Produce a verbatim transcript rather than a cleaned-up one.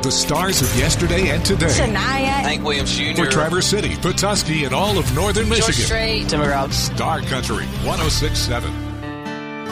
The stars of yesterday and today. Shania. Hank Williams Junior For Traverse City, Petoskey, and all of northern Michigan. Strait. Star Country one oh six point seven.